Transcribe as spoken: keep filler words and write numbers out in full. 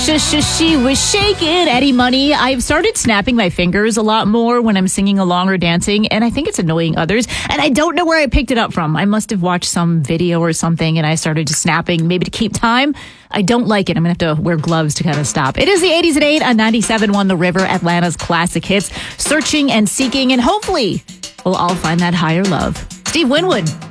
She, she, she was shaking. Eddie Money. I've started snapping my fingers a lot more when I'm singing along or dancing, and I think it's annoying others. And I don't know where I picked it up from. I must have watched some video or something, and I started just snapping, maybe to keep time. I don't like it. I'm going to have to wear gloves to kind of stop. It is the eighties at eight on ninety-seven point one The River, Atlanta's classic hits. Searching and seeking, and hopefully we'll all find that higher love. Steve Winwood.